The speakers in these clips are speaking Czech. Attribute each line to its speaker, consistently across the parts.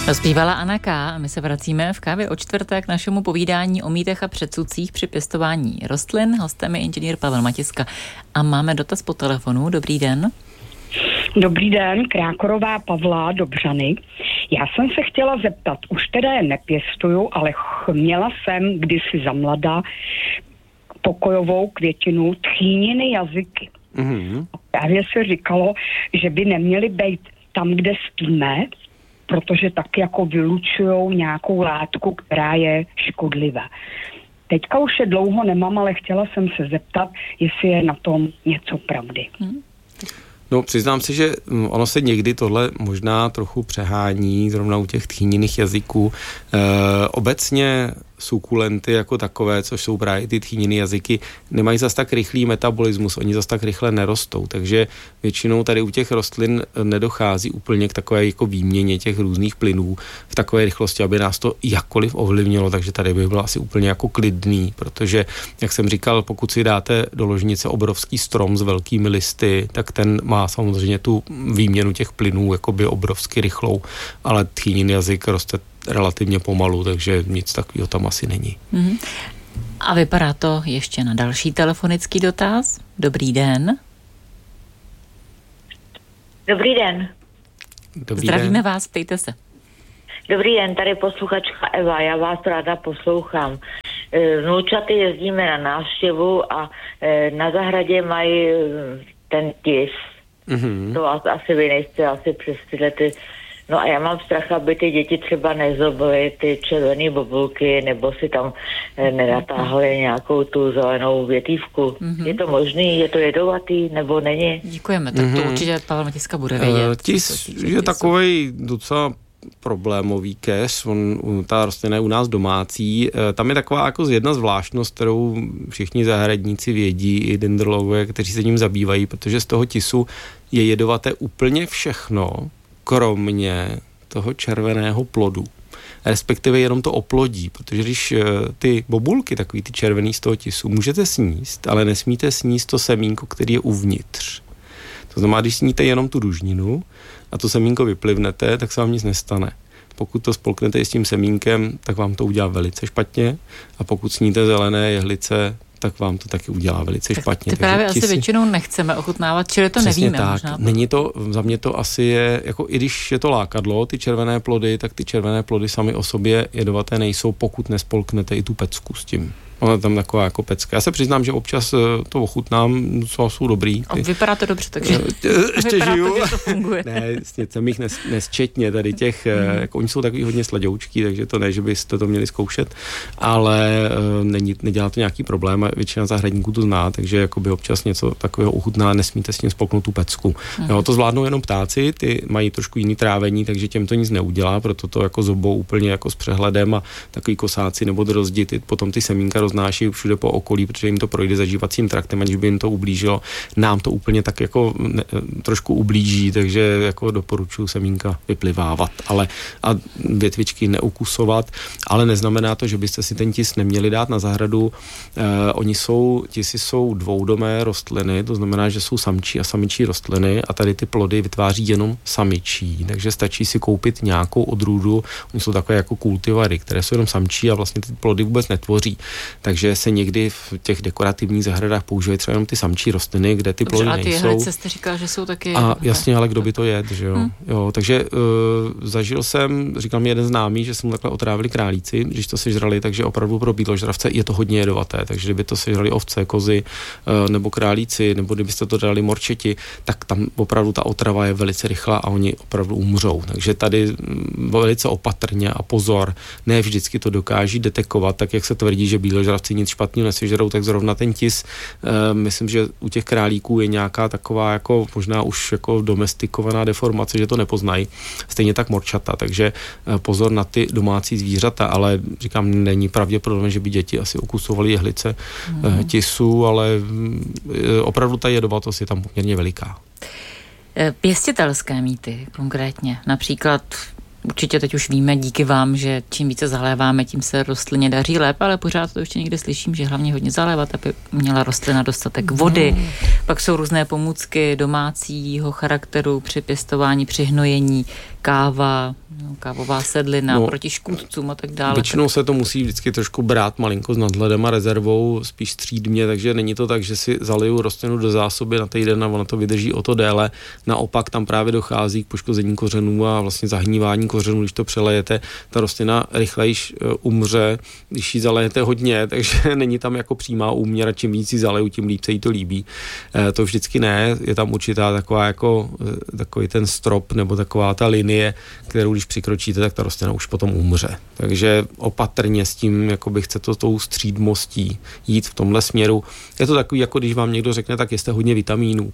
Speaker 1: Zpívala Anna K. a my se vracíme v Kávě o čtvrtek k našemu povídání o mýtech a předsudcích při pěstování rostlin. Hostem je inženýr Pavel Matiska. A máme dotaz po telefonu. Dobrý den.
Speaker 2: Dobrý den, Krákorová Pavla, Dobřany. Já jsem se chtěla zeptat, už teda je nepěstuju, ale měla jsem kdysi za mladá pokojovou květinu tchýniny jazyky.
Speaker 3: Mm-hmm.
Speaker 2: A právě se říkalo, že by neměly být tam, kde spíme, protože tak jako vylučujou nějakou látku, která je škodlivá. Teďka už je dlouho nemám, ale chtěla jsem se zeptat, jestli je na tom něco pravdy.
Speaker 3: No, přiznám si, že ono se někdy tohle možná trochu přehání, zrovna u těch tchýněných jazyků. Obecně sukulenty jako takové, což jsou právě ty tchýněné jazyky, nemají zas tak rychlý metabolismus, oni zas tak rychle nerostou, takže většinou tady u těch rostlin nedochází úplně k takové jako výměně těch různých plynů v takové rychlosti, aby nás to jakkoliv ovlivnilo, takže tady by bylo asi úplně jako klidný, protože, jak jsem říkal, pokud si dáte do ložnice obrovský strom s velkými listy, tak ten má samozřejmě tu výměnu těch plynů jakoby obrovsky rychlou, ale tchýněný jazyk roste relativně pomalu, takže nic takového tam asi není.
Speaker 1: Mm-hmm. A vypadá to ještě na další telefonický dotaz. Dobrý den.
Speaker 4: Dobrý den.
Speaker 1: Zdravíme vás, ptejte se.
Speaker 4: Dobrý den, tady posluchačka Eva, já vás ráda poslouchám. Vnoučaty jezdíme na návštěvu a na zahradě mají ten tis. Mm-hmm. To asi vy nejste asi přes tyhle ty. No a já mám strach, aby ty děti třeba nezobily ty červené bobulky nebo si tam nenatáhly nějakou tu zelenou větívku. Mm-hmm. Je to možný? Je to jedovatý nebo není?
Speaker 1: Děkujeme, tak to určitě Pavel Matiska bude vědět.
Speaker 3: Tis je takovej docela problémový keř, ta rostlina je u nás domácí. Tam je taková jako jedna zvláštnost, kterou všichni zahradníci vědí, i dendrologové, kteří se ním zabývají, protože z toho tisu je jedovaté úplně všechno, kromě toho červeného plodu. Respektive jenom to oplodí, protože když ty bobulky, takový ty červený z toho tisu, můžete sníst, ale nesmíte sníst to semínko, který je uvnitř. To znamená, když sníte jenom tu dužninu a to semínko vyplivnete, tak se vám nic nestane. Pokud to spolknete i s tím semínkem, tak vám to udělá velice špatně a pokud sníte zelené jehlice, tak vám to taky udělá velice špatně.
Speaker 1: Ty právě asi většinou nechceme ochutnávat, čili to přesně nevíme.
Speaker 3: Tak.
Speaker 1: Možná.
Speaker 3: Není to, za mě to asi je, jako i když je to lákadlo, ty červené plody, tak ty červené plody sami o sobě jedovaté nejsou, pokud nespolknete i tu pecku s tím. Ona je tam taková jako pecka. Já se přiznám, že občas to ochutnám, jsou dobrý.
Speaker 1: A vypadá to dobře, takže
Speaker 3: ještě žiju.
Speaker 1: To, že to funguje.
Speaker 3: Ne, jsem jich nesčetně, tady těch, jako oni jsou takový hodně sladoučký, takže to ne, že byste to měli zkoušet, ale nedělá to nějaký problém a většina zahradníků to zná, takže jakoby občas něco takového ochutná, nesmíte s tím spolknout tu pecku. Jo, to zvládnou jenom ptáci, ty mají trošku jiný trávení, takže těm to nic neudělá, proto to jako zobou úplně jako s přehledem a takový kosáci nebo drozdi, potom ty semínka roznáší všude po okolí, protože jim to projde zažívacím traktem, aniž by jim to ublížilo. Nám to úplně tak jako trošku ublíží, takže jako doporučuji semínka vyplivávat, ale a větvičky neukusovat, ale neznamená to, že byste si ten tis neměli dát na zahradu. Tisy jsou dvoudomé rostliny, to znamená, že jsou samčí a samičí rostliny a tady ty plody vytváří jenom samičí, takže stačí si koupit nějakou odrůdu. Oni jsou takové jako kultivary, které jsou jenom samčí a vlastně ty plody vůbec netvoří. Takže se někdy v těch dekorativních zahradách používají třeba jenom ty samčí rostliny, kde ty plody nejsou. A ty jehlice
Speaker 1: jste říkal, že jsou taky...
Speaker 3: A jasně, ale kdo by to jedl, že jo? Jo, takže zažil jsem, říkal mi jeden známý, že se mu takhle otrávili králíci, když to sežrali, takže opravdu pro bíložravce je to hodně jedovaté, takže kdyby to sežrali ovce, kozy nebo králíci, nebo kdybyste to dali morčeti, tak tam opravdu ta otrava je velice rychlá a oni opravdu umřou. Takže tady velice opatrně a pozor, ne vždycky to dokáží detekovat, tak jak se tvrdí, že bíložravci nic špatného nesežerou, tak zrovna ten tis, myslím, že u těch králíků je nějaká taková jako možná už jako domestikovaná deformace, že to nepoznají. Stejně tak morčata, takže pozor na ty domácí zvířata, ale říkám, není pravděpodobné, že by děti asi okusovaly jehlice tisu, ale opravdu ta jedovatost je tam poměrně veliká.
Speaker 1: Pěstitelské mýty konkrétně, například Určitě teď už víme díky vám, že čím více zaléváme, tím se rostlině daří lépe, ale pořád to ještě někde slyším, že hlavně hodně zalévat, aby měla rostlina dostatek vody. Pak jsou různé pomůcky domácího charakteru při pěstování, při hnojení, káva, kávová sedlina, proti škůdcům a tak dále.
Speaker 3: Většinou se to musí vždycky trošku brát malinko s nadhledem a rezervou, spíš střídmě, takže není to tak, že si zaliju rostlinu do zásoby na týden a ona to vydrží o to déle. Naopak tam právě dochází k poškození kořenů a vlastně zahnívání kořenů, když to přelejete, ta rostlina rychlejš umře, když ji zalejete hodně, takže není tam jako přímá úměra, čím víc ji zaleju, tím líp se jí to líbí. To vždycky ne, je tam určitá taková jako takový ten strop nebo taková ta linie, kterou když přikročíte, tak ta rostlina už potom umře. Takže opatrně s tím, jakoby chce to tou střídmostí jít v tomhle směru. Je to takový, jako když vám někdo řekne, tak jeste hodně vitamínů.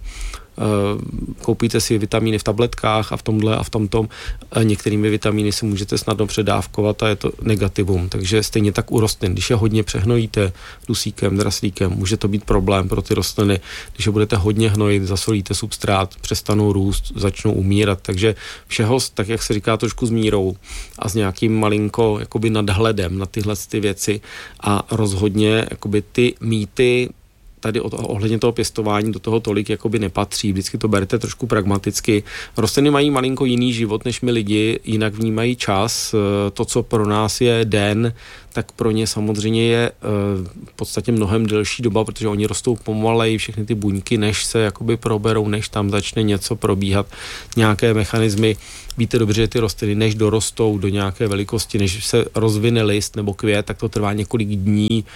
Speaker 3: Koupíte si vitamíny v tabletkách a v tomhle a v tomtom. Některými vitamíny si můžete snadno předávkovat a je to negativum. Takže stejně tak u rostlin. Když je hodně přehnojíte dusíkem, draslíkem, může to být problém pro ty rostliny. Když je budete hodně hnojit, zasolíte substrát, přestanou růst, začnou umírat. Takže všeho, tak jak se říká, trošku s mírou a s nějakým malinko jakoby nadhledem na tyhle ty věci a rozhodně jakoby ty mýty tady ohledně toho pěstování do toho tolik jakoby nepatří. Vždycky to berete trošku pragmaticky. Rostliny mají malinko jiný život než my lidi, jinak vnímají čas. To, co pro nás je den, tak pro ně samozřejmě je v podstatě mnohem delší doba, protože oni rostou pomaleji, všechny ty buňky, než se jakoby proberou, než tam začne něco probíhat, nějaké mechanismy. Víte dobře, že ty rostliny, než dorostou do nějaké velikosti, než se rozvine list nebo květ, tak to trvá několik dní.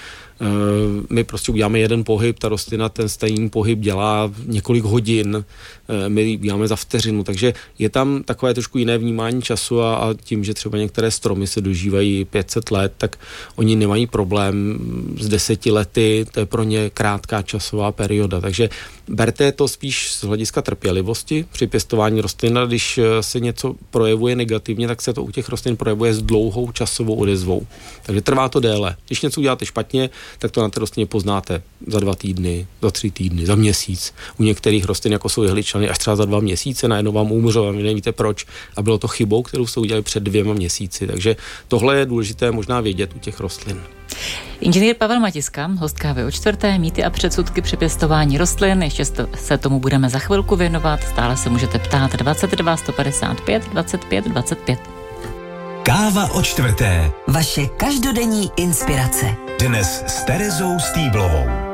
Speaker 3: My prostě uděláme jeden pohyb, ta rostlina ten stejný pohyb dělá několik hodin, my děláme za vteřinu, takže je tam takové trošku jiné vnímání času a tím, že třeba některé stromy se dožívají 500 let, tak oni nemají problém s 10 lety, to je pro ně krátká časová perioda, takže berte to spíš z hlediska trpělivosti při pěstování rostlin, a když se něco projevuje negativně, tak se to u těch rostlin projevuje s dlouhou časovou odezvou. Takže trvá to déle. Když něco uděláte špatně, tak to na té rostlině poznáte za 2 týdny, za 3 týdny, za měsíc. U některých rostlin, jako jsou jehličnany, až třeba za 2 měsíce najednou vám umřou a vy nevíte proč. A bylo to chybou, kterou jste udělali před 2 měsíci. Takže tohle je důležité možná vědět u těch rostlin.
Speaker 1: Inženýr Pavel Matiska, host Kávy o čtvrté, mýty a předsudky při pěstování rostlin. Ještě se tomu budeme za chvilku věnovat. Stále se můžete ptát 22 155 25 25.
Speaker 5: Káva o čtvrté.
Speaker 6: Vaše každodenní inspirace.
Speaker 5: Dnes s Terezou Stýblovou.